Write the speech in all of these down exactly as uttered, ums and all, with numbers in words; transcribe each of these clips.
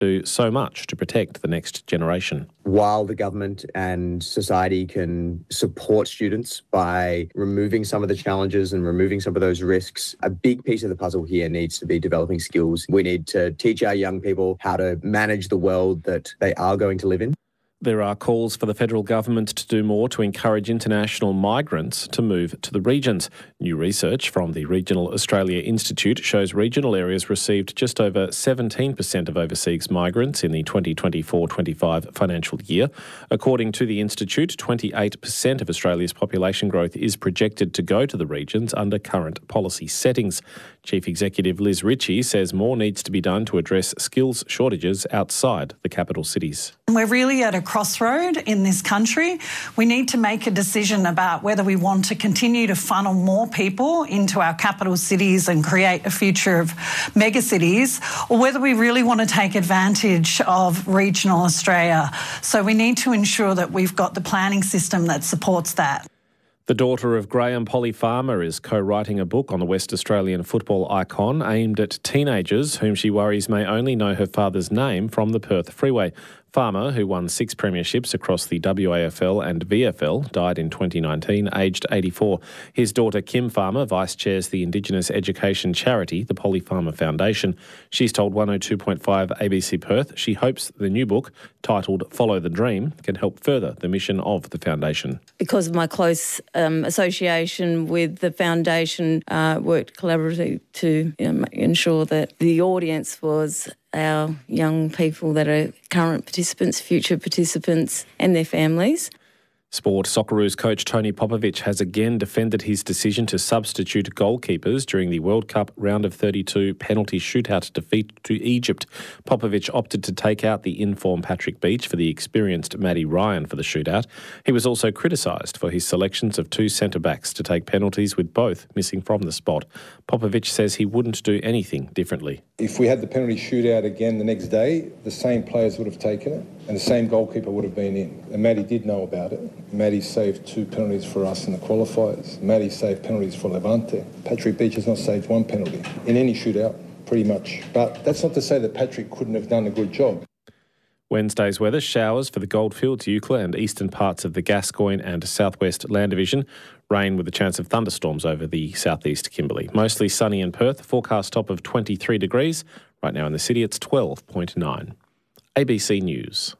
do so much to protect the next generation. While the government and society can support students by removing some of the challenges and removing some of those risks, a big piece of the puzzle here needs to be developing skills. We need to teach our young people how to manage the world that they are going to live in. There are calls for the federal government to do more to encourage international migrants to move to the regions. New research from the Regional Australia Institute shows regional areas received just over seventeen percent of overseas migrants in the twenty twenty-four twenty-five financial year. According to the Institute, twenty-eight percent of Australia's population growth is projected to go to the regions under current policy settings. Chief Executive Liz Ritchie says more needs to be done to address skills shortages outside the capital cities. We're really at a crossroad in this country. We need to make a decision about whether we want to continue to funnel more people into our capital cities and create a future of megacities, or whether we really want to take advantage of regional Australia. So we need to ensure that we've got the planning system that supports that. The daughter of Graham Polly Farmer is co-writing a book on the West Australian football icon aimed at teenagers whom she worries may only know her father's name from the Perth Freeway. Farmer, who won six premierships across the W A F L and V F L, died in twenty nineteen, aged eighty-four. His daughter Kim Farmer vice-chairs the Indigenous education charity, the Polly Farmer Foundation. She's told one oh two point five A B C Perth she hopes the new book, titled Follow the Dream, can help further the mission of the foundation. Because of my close um, association with the foundation, uh, worked collaboratively to you know, ensure that the audience was our young people that are current participants, future participants and their families. Sport Socceroos coach Tony Popovic has again defended his decision to substitute goalkeepers during the World Cup round of thirty-two penalty shootout defeat to Egypt. Popovic opted to take out the in-form Patrick Beach for the experienced Matty Ryan for the shootout. He was also criticised for his selections of two centre-backs to take penalties, with both missing from the spot. Popovic says he wouldn't do anything differently. If we had the penalty shootout again the next day, the same players would have taken it and the same goalkeeper would have been in. And Matty did know about it. Matty saved two penalties for us in the qualifiers. Matty saved penalties for Levante. Patrick Beach has not saved one penalty in any shootout, pretty much. But that's not to say that Patrick couldn't have done a good job. Wednesday's weather: showers for the Goldfields, Eucla and eastern parts of the Gascoyne and southwest Land Division. Rain with a chance of thunderstorms over the southeast Kimberley. Mostly sunny in Perth, forecast top of twenty-three degrees. Right now in the city it's twelve point nine. A B C News.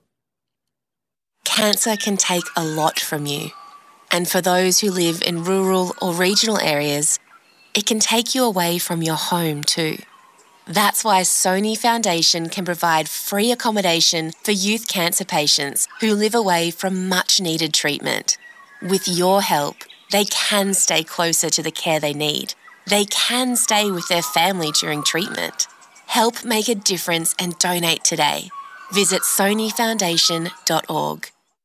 Cancer can take a lot from you. And for those who live in rural or regional areas, it can take you away from your home too. That's why Sony Foundation can provide free accommodation for youth cancer patients who live away from much-needed treatment. With your help, they can stay closer to the care they need. They can stay with their family during treatment. Help make a difference and donate today. Visit sony foundation dot org.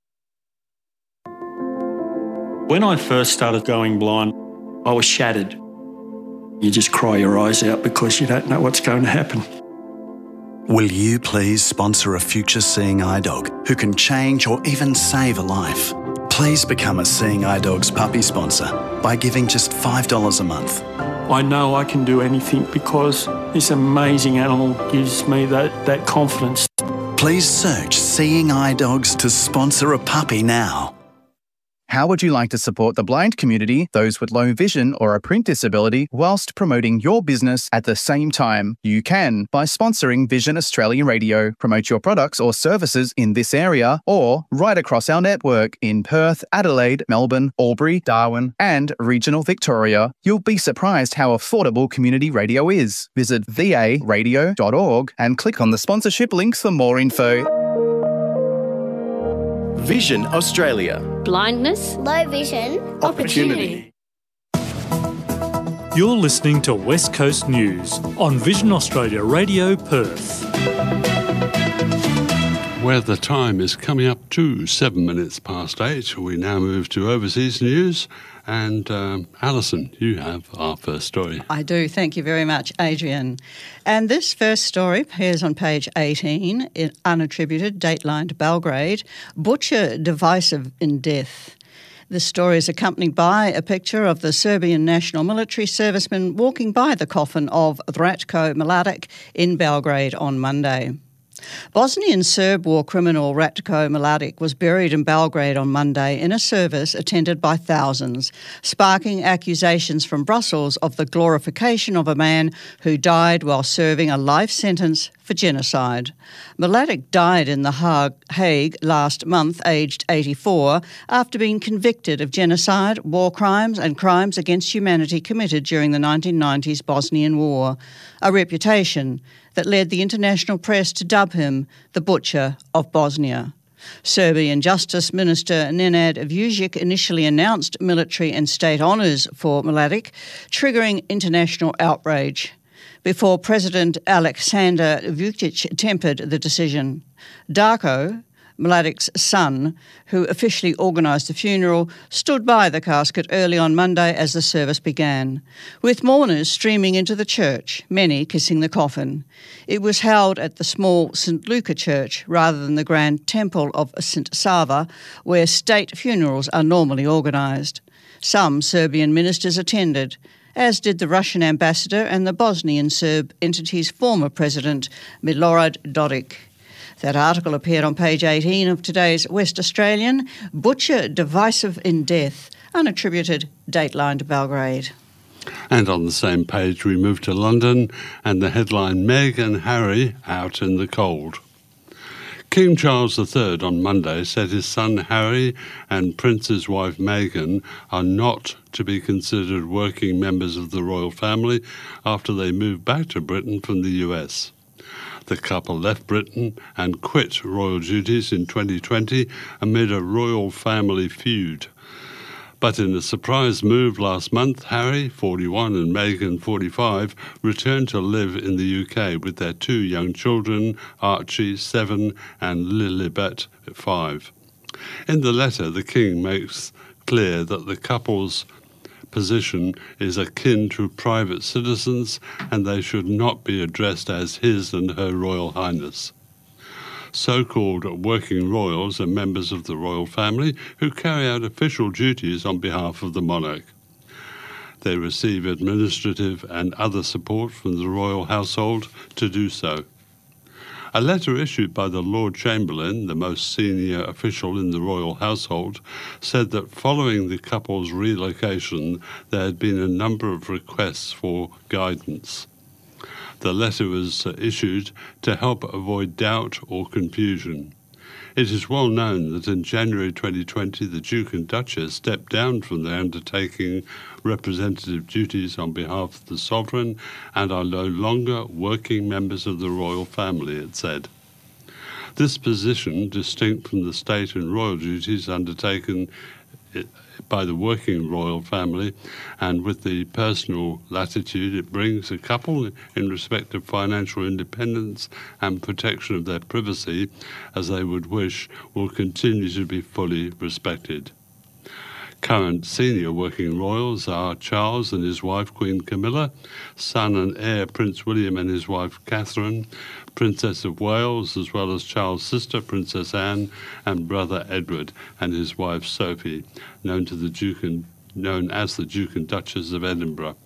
When I first started going blind, I was shattered. You just cry your eyes out because you don't know what's going to happen. Will you please sponsor a future seeing eye dog who can change or even save a life? Please become a Seeing Eye Dog's puppy sponsor by giving just five dollars a month. I know I can do anything because this amazing animal gives me that, that confidence. Please search Seeing Eye Dogs to sponsor a puppy now. How would you like to support the blind community, those with low vision or a print disability, whilst promoting your business at the same time? You can by sponsoring Vision Australia Radio. Promote your products or services in this area or right across our network in Perth, Adelaide, Melbourne, Albury, Darwin and regional Victoria. You'll be surprised how affordable community radio is. Visit v a radio dot org and click on the sponsorship links for more info. Vision Australia. Blindness, low vision, opportunity. You're listening to West Coast News on Vision Australia Radio Perth. Where the time is coming up to seven minutes past eight, we now move to overseas news. And um, Alison, you have our first story. I do. Thank you very much, Adrian. And this first story appears on page eighteen in unattributed, datelined Belgrade. Butcher divisive in death. The story is accompanied by a picture of the Serbian national military serviceman walking by the coffin of Ratko Mladic in Belgrade on Monday. Bosnian Serb war criminal Ratko Mladic was buried in Belgrade on Monday in a service attended by thousands, sparking accusations from Brussels of the glorification of a man who died while serving a life sentence for genocide. Mladic died in The Hague last month, aged eighty-four, after being convicted of genocide, war crimes and crimes against humanity committed during the nineteen nineties Bosnian War, a reputation that led the international press to dub him the Butcher of Bosnia. Serbian Justice Minister Nenad Vujic initially announced military and state honours for Mladic, triggering international outrage, before President Aleksandar Vučić tempered the decision. Darko, Mladic's son, who officially organised the funeral, stood by the casket early on Monday as the service began, with mourners streaming into the church, many kissing the coffin. It was held at the small Saint Luca Church rather than the grand temple of Saint Sava, where state funerals are normally organised. Some Serbian ministers attended, as did the Russian ambassador and the Bosnian Serb entity's former president, Milorad Dodik. That article appeared on page eighteen of today's West Australian. Butcher divisive in death, unattributed, Dateline to Belgrade. And on the same page we move to London and the headline, Meg and Harry out in the cold. King Charles the Third on Monday said his son Harry and Prince's wife Meghan are not to be considered working members of the royal family after they moved back to Britain from the U S. The couple left Britain and quit royal duties in twenty twenty amid a royal family feud. But in a surprise move last month, Harry, forty-one, and Meghan, forty-five, returned to live in the U K with their two young children, Archie, seven, and Lilibet, five. In the letter, the King makes clear that the couple's position is akin to private citizens and they should not be addressed as His and Her Royal Highness. So-called working royals are members of the royal family who carry out official duties on behalf of the monarch. They receive administrative and other support from the royal household to do so. A letter issued by the Lord Chamberlain, the most senior official in the royal household, said that following the couple's relocation, there had been a number of requests for guidance. The letter was issued to help avoid doubt or confusion. It is well known that in January twenty twenty, the Duke and Duchess stepped down from their undertaking representative duties on behalf of the sovereign and are no longer working members of the royal family, it said. This position, distinct from the state and royal duties undertaken by the working royal family, and with the personal latitude it brings a couple in respect of financial independence and protection of their privacy, as they would wish, will continue to be fully respected. Current senior working royals are Charles and his wife Queen Camilla, son and heir Prince William and his wife Catherine, Princess of Wales, as well as Charles' sister Princess Anne, and brother Edward and his wife Sophie, known to the Duke and known as the Duke and Duchess of Edinburgh.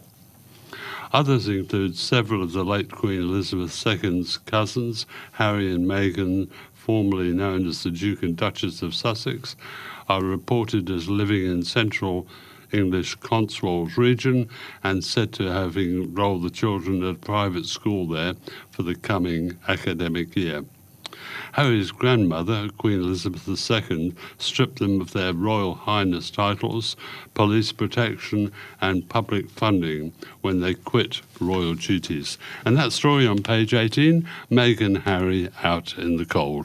Others include several of the late Queen Elizabeth the Second's cousins, Harry and Meghan, formerly known as the Duke and Duchess of Sussex, are reported as living in central English Cotswolds region and said to have enrolled the children at a private school there for the coming academic year. Harry's grandmother, Queen Elizabeth the Second, stripped them of their Royal Highness titles, police protection and public funding when they quit royal duties. And that story on page eighteen, Meghan and Harry out in the cold.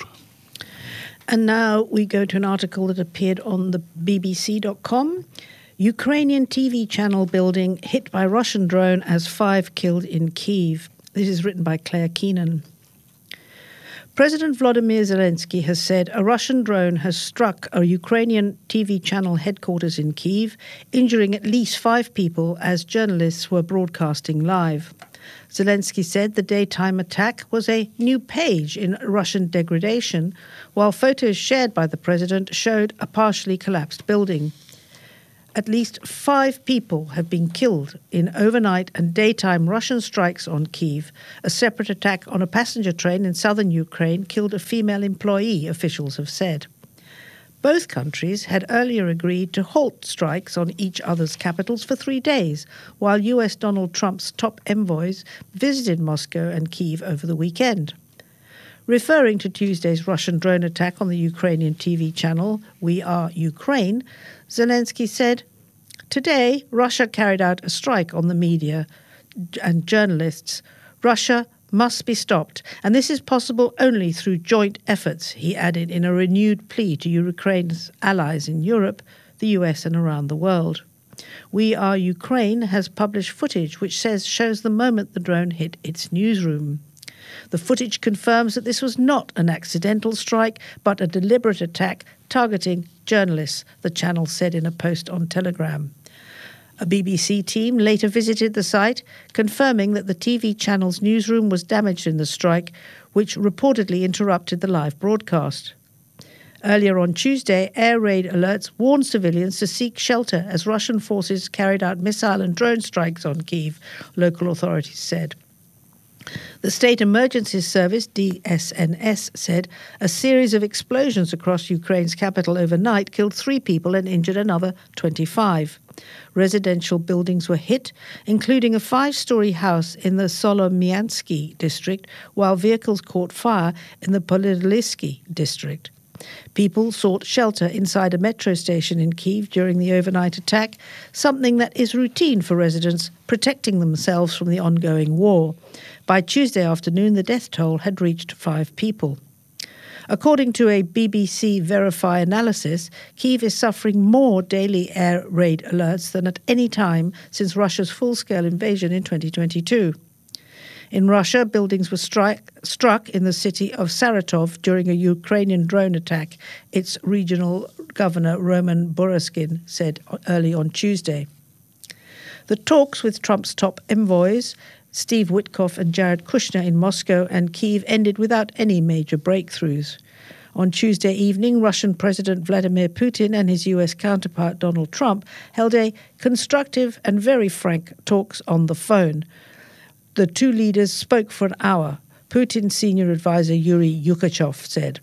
And now we go to an article that appeared on the B B C dot com. Ukrainian T V channel building hit by Russian drone as five killed in Kyiv. This is written by Claire Keenan. President Volodymyr Zelensky has said a Russian drone has struck a Ukrainian T V channel headquarters in Kyiv, injuring at least five people as journalists were broadcasting live. Zelensky said the daytime attack was a new page in Russian degradation, while photos shared by the president showed a partially collapsed building. At least five people have been killed in overnight and daytime Russian strikes on Kyiv. A separate attack on a passenger train in southern Ukraine killed a female employee, officials have said. Both countries had earlier agreed to halt strikes on each other's capitals for three days, while U S Donald Trump's top envoys visited Moscow and Kyiv over the weekend. Referring to Tuesday's Russian drone attack on the Ukrainian T V channel We Are Ukraine, Zelensky said, "Today, Russia carried out a strike on the media and journalists. Russia must be stopped, and this is possible only through joint efforts," he added in a renewed plea to Ukraine's allies in Europe, the U S and around the world. We Are Ukraine has published footage which says shows the moment the drone hit its newsroom. The footage confirms that this was not an accidental strike, but a deliberate attack targeting journalists, the channel said in a post on Telegram. A B B C team later visited the site, confirming that the T V channel's newsroom was damaged in the strike, which reportedly interrupted the live broadcast. Earlier on Tuesday, air raid alerts warned civilians to seek shelter as Russian forces carried out missile and drone strikes on Kyiv, local authorities said. The State Emergency Service, D S N S, said a series of explosions across Ukraine's capital overnight killed three people and injured another twenty-five. Residential buildings were hit, including a five-storey house in the Solomyansky district, while vehicles caught fire in the Polylysky district. People sought shelter inside a metro station in Kyiv during the overnight attack, something that is routine for residents protecting themselves from the ongoing war. By Tuesday afternoon, the death toll had reached five people. According to a B B C Verify analysis, Kyiv is suffering more daily air raid alerts than at any time since Russia's full-scale invasion in twenty twenty-two. In Russia, buildings were strike, struck in the city of Saratov during a Ukrainian drone attack, its regional governor Roman Boryskin said early on Tuesday. The talks with Trump's top envoys, Steve Witkoff and Jared Kushner in Moscow and Kyiv, ended without any major breakthroughs. On Tuesday evening, Russian President Vladimir Putin and his U S counterpart Donald Trump held a constructive and very frank talks on the phone. The two leaders spoke for an hour, Putin's senior advisor Yuri Yukachev said.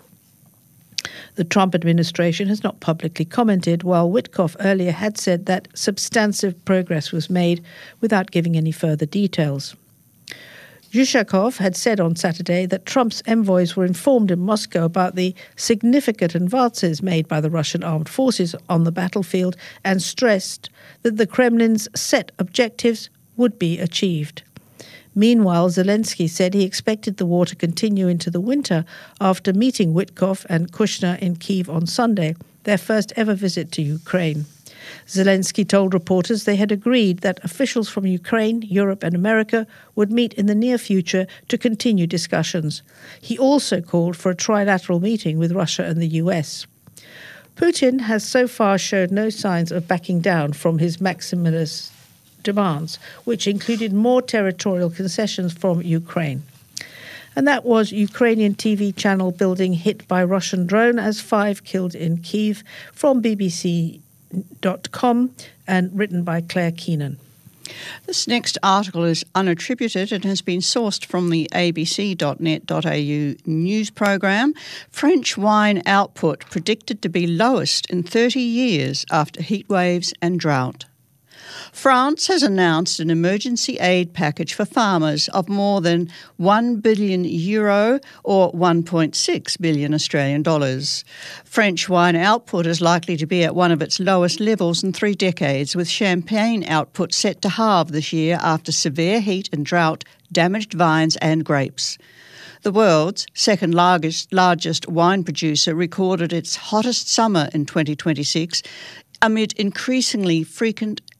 The Trump administration has not publicly commented, while Witkoff earlier had said that substantive progress was made without giving any further details. Yushakov had said on Saturday that Trump's envoys were informed in Moscow about the significant advances made by the Russian armed forces on the battlefield and stressed that the Kremlin's set objectives would be achieved. Meanwhile, Zelensky said he expected the war to continue into the winter after meeting Witkoff and Kushner in Kyiv on Sunday, their first ever visit to Ukraine. Zelensky told reporters they had agreed that officials from Ukraine, Europe and America would meet in the near future to continue discussions. He also called for a trilateral meeting with Russia and the U S. Putin has so far showed no signs of backing down from his maximalist demands, which included more territorial concessions from Ukraine. And that was Ukrainian T V channel building hit by Russian drone as five killed in Kyiv, from B B C dot com and written by Claire Keenan. This next article is unattributed and has been sourced from the a b c dot net dot a u news program. French wine output predicted to be lowest in thirty years after heatwaves and drought. France has announced an emergency aid package for farmers of more than one billion euro or one point six billion Australian dollars. French wine output is likely to be at one of its lowest levels in three decades, with champagne output set to halve this year after severe heat and drought damaged vines and grapes. The world's second largest, largest wine producer recorded its hottest summer in twenty twenty-six amid increasingly frequent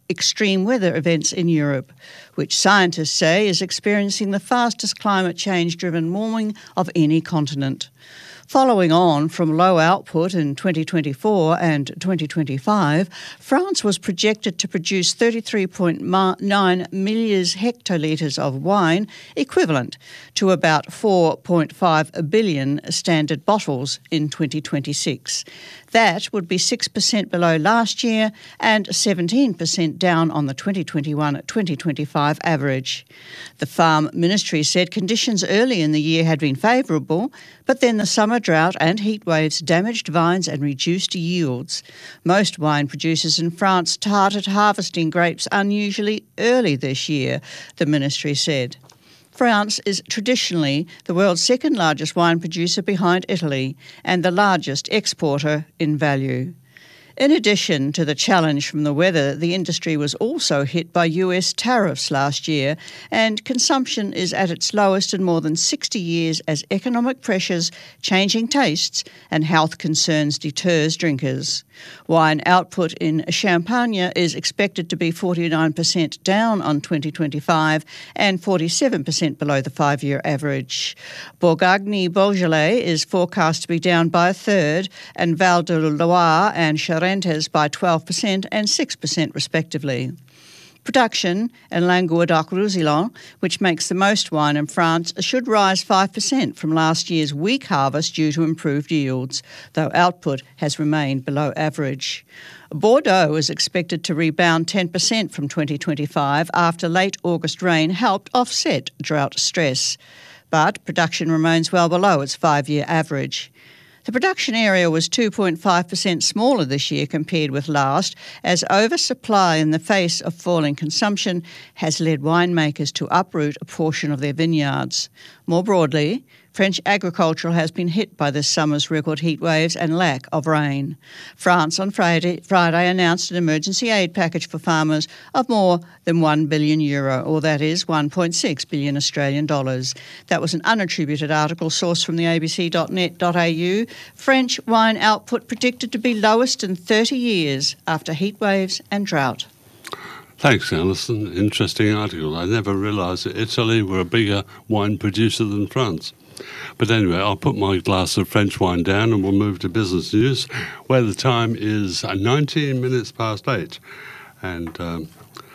extreme weather events in Europe, which scientists say is experiencing the fastest climate change-driven warming of any continent. Following on from low output in twenty twenty-four and twenty twenty-five, France was projected to produce thirty-three point nine million hectolitres of wine, equivalent to about four point five billion standard bottles in twenty twenty-six. That would be six percent below last year and seventeen percent down on the twenty twenty-one twenty twenty-five average. The Farm Ministry said conditions early in the year had been favourable, but then the summer drought and heat waves damaged vines and reduced yields. Most wine producers in France started harvesting grapes unusually early this year, the ministry said. France is traditionally the world's second largest wine producer behind Italy and the largest exporter in value. In addition to the challenge from the weather, the industry was also hit by U S tariffs last year, and consumption is at its lowest in more than sixty years as economic pressures, changing tastes and health concerns deters drinkers. Wine output in Champagne is expected to be forty-nine percent down on twenty twenty-five and forty-seven percent below the five-year average. Bourgogne-Beaujolais is forecast to be down by a third, and Val de Loire and Charentes by twelve percent and six percent respectively. Production in Languedoc-Roussillon, which makes the most wine in France, should rise five percent from last year's weak harvest due to improved yields, though output has remained below average. Bordeaux is expected to rebound ten percent from twenty twenty-five after late August rain helped offset drought stress, but production remains well below its five-year average. The production area was two point five percent smaller this year compared with last, as oversupply in the face of falling consumption has led winemakers to uproot a portion of their vineyards. More broadly, French agriculture has been hit by this summer's record heat waves and lack of rain. France on Friday, Friday announced an emergency aid package for farmers of more than one billion euro, or that is one point six billion Australian dollars. That was an unattributed article sourced from the a b c dot net dot a u. French wine output predicted to be lowest in thirty years after heat waves and drought. Thanks, Alison. Interesting article. I never realised that Italy were a bigger wine producer than France. But anyway, I'll put my glass of French wine down and we'll move to business news, where the time is nineteen minutes past eight. And um,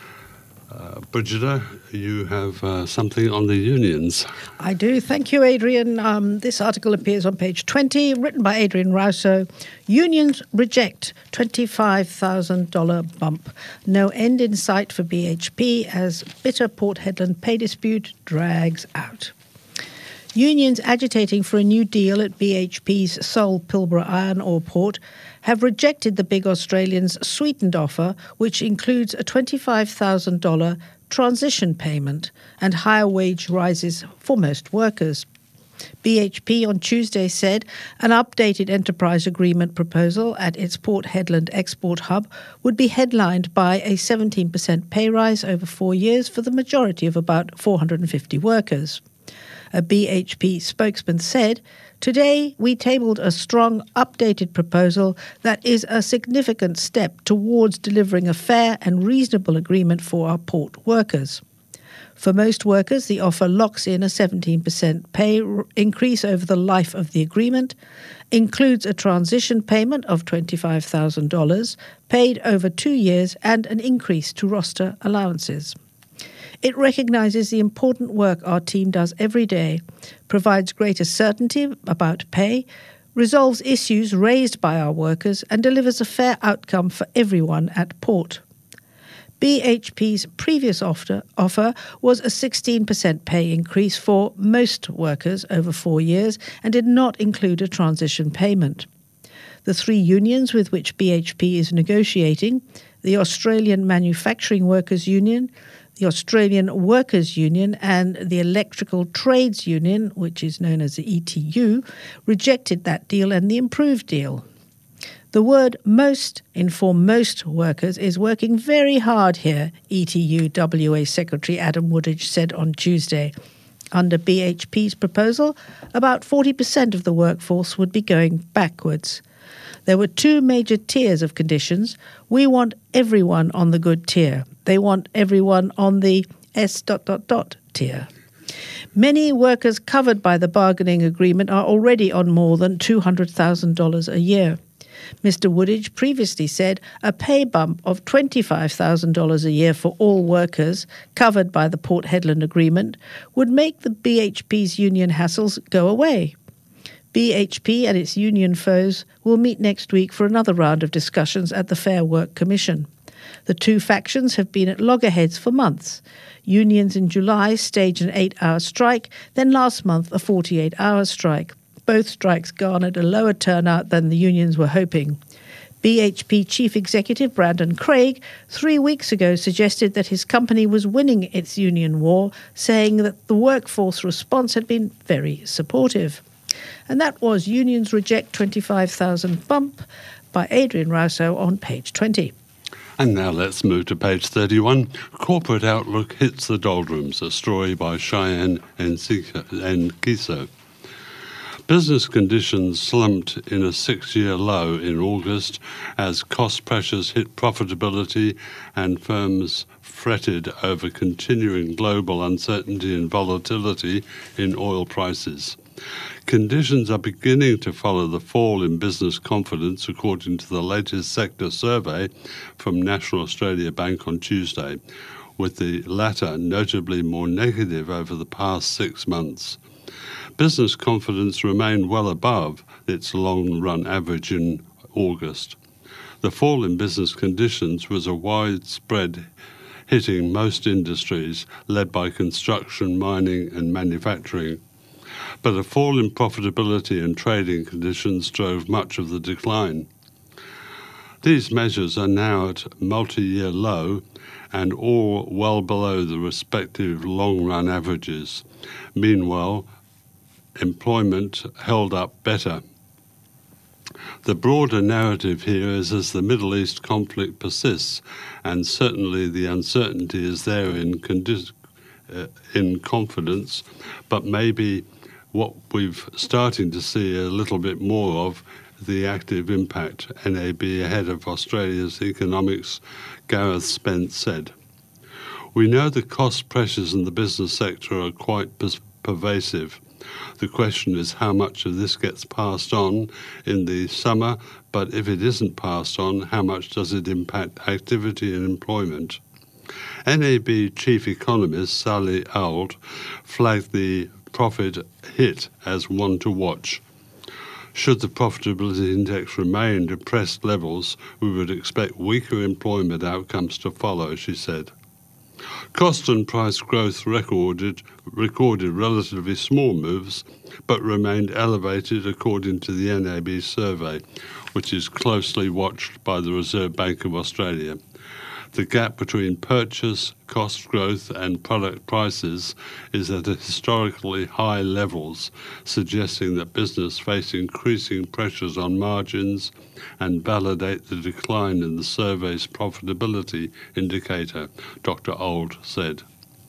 uh, Brigida, you have uh, something on the unions. I do. Thank you, Adrian. Um, this article appears on page twenty, written by Adrian Rousseau. Unions reject twenty-five thousand dollars bump. No end in sight for B H P as bitter Port Hedland pay dispute drags out. Unions agitating for a new deal at B H P's Seoul Pilbara iron ore port have rejected the big Australians' sweetened offer, which includes a twenty-five thousand dollars transition payment and higher wage rises for most workers. B H P on Tuesday said an updated enterprise agreement proposal at its Port Hedland export hub would be headlined by a seventeen percent pay rise over four years for the majority of about four hundred fifty workers. A B H P spokesman said, "Today we tabled a strong, updated proposal that is a significant step towards delivering a fair and reasonable agreement for our port workers." For most workers, the offer locks in a seventeen percent pay increase over the life of the agreement, includes a transition payment of twenty-five thousand dollars paid over two years and an increase to roster allowances. It recognises the important work our team does every day, provides greater certainty about pay, resolves issues raised by our workers, and delivers a fair outcome for everyone at port. B H P's previous offer, offer was a sixteen percent pay increase for most workers over four years and did not include a transition payment. The three unions with which B H P is negotiating, the Australian Manufacturing Workers Union, the Australian Workers' Union and the Electrical Trades Union, which is known as the E T U, rejected that deal and the improved deal. The word most in for most workers is working very hard here, E T U W A Secretary Adam Woodage said on Tuesday. Under B H P's proposal, about forty percent of the workforce would be going backwards. There were two major tiers of conditions. We want everyone on the good tier. They want everyone on the S dot dot dot tier. Many workers covered by the bargaining agreement are already on more than two hundred thousand dollars a year. Mister Woodage previously said a pay bump of twenty-five thousand dollars a year for all workers covered by the Port Hedland Agreement would make the B H P's union hassles go away. B H P and its union foes will meet next week for another round of discussions at the Fair Work Commission. The two factions have been at loggerheads for months. Unions in July staged an eight-hour strike, then last month a forty-eight hour strike. Both strikes garnered a lower turnout than the unions were hoping. B H P Chief Executive Brandon Craig three weeks ago suggested that his company was winning its union war, saying that the workforce response had been very supportive. And that was Unions Reject twenty-five thousand Bump by Adrian Rousseau on page twenty. And now let's move to page thirty-one. Corporate Outlook hits the doldrums, a story by Cheyenne Nkiso. Business conditions slumped in a six-year low in August as cost pressures hit profitability and firms fretted over continuing global uncertainty and volatility in oil prices. Conditions are beginning to follow the fall in business confidence, according to the latest sector survey from National Australia Bank on Tuesday, with the latter notably more negative over the past six months. Business confidence remained well above its long-run average in August. The fall in business conditions was a widespread hitting most industries, led by construction, mining and manufacturing. But a fall in profitability and trading conditions drove much of the decline. These measures are now at multi-year low and all well below the respective long-run averages. Meanwhile, employment held up better. The broader narrative here is as the Middle East conflict persists, and certainly the uncertainty is there in, condi- uh, in confidence, but maybe what we've starting to see a little bit more of, the active impact. N A B Head of Australia's Economics, Gareth Spence, said, "We know the cost pressures in the business sector are quite per- pervasive. The question is how much of this gets passed on in the summer, but if it isn't passed on, how much does it impact activity and employment?" N A B Chief Economist Sally Auld flagged the profit hit as one to watch. Should the profitability index remain at depressed levels, we would expect weaker employment outcomes to follow, she said. Cost and price growth recorded, recorded relatively small moves, but remained elevated according to the N A B survey, which is closely watched by the Reserve Bank of Australia. The gap between purchase, cost growth and product prices is at historically high levels, suggesting that business face increasing pressures on margins and validate the decline in the survey's profitability indicator, Doctor Auld said.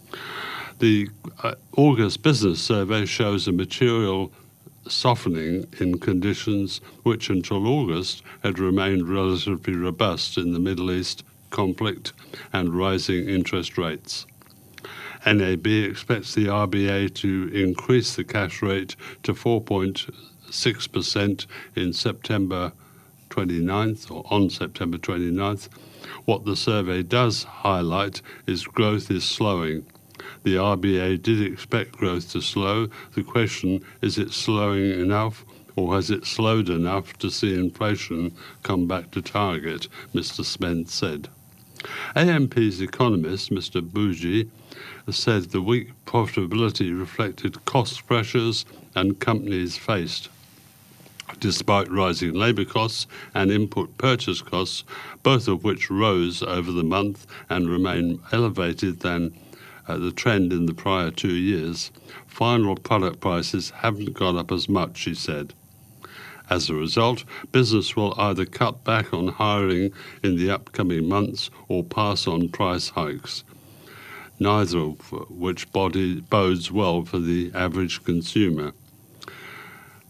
The uh, August business survey shows a material softening in conditions which until August had remained relatively robust in the Middle East conflict and rising interest rates. N A B expects the R B A to increase the cash rate to four point six percent in September twenty-ninth or on September twenty-ninth. What the survey does highlight is growth is slowing. The R B A did expect growth to slow. The question, is it slowing enough, or has it slowed enough to see inflation come back to target, Mister Spence said. A M P's economist, Mister Bougie, said the weak profitability reflected cost pressures and companies faced. Despite rising labour costs and input purchase costs, both of which rose over the month and remain elevated than uh, the trend in the prior two years, final product prices haven't gone up as much, she said. As a result, business will either cut back on hiring in the upcoming months or pass on price hikes, neither of which body bodes well for the average consumer.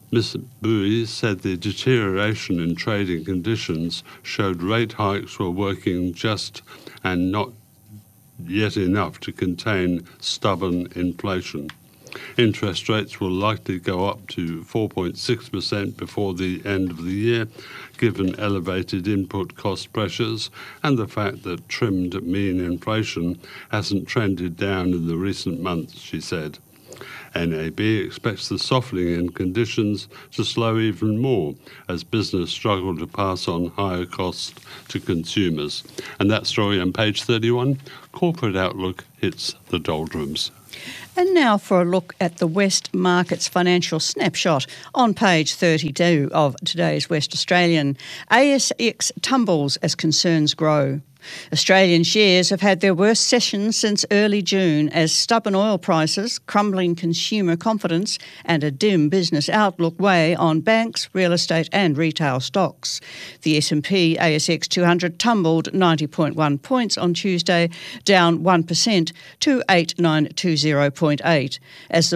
Miz Bui said the deterioration in trading conditions showed rate hikes were working just and not yet enough to contain stubborn inflation. Interest rates will likely go up to four point six percent before the end of the year, given elevated input cost pressures and the fact that trimmed mean inflation hasn't trended down in the recent months, she said. N A B expects the softening in conditions to slow even more as business struggle to pass on higher costs to consumers. And that story on page thirty-one, Corporate Outlook hits the doldrums. And now for a look at the West Markets financial snapshot on page thirty-two of today's West Australian. A S X tumbles as concerns grow. Australian shares have had their worst session since early June as stubborn oil prices, crumbling consumer confidence and a dim business outlook weigh on banks, real estate and retail stocks. The S and P A S X two hundred tumbled ninety point one points on Tuesday, down one percent to eight thousand nine hundred twenty point eight, as the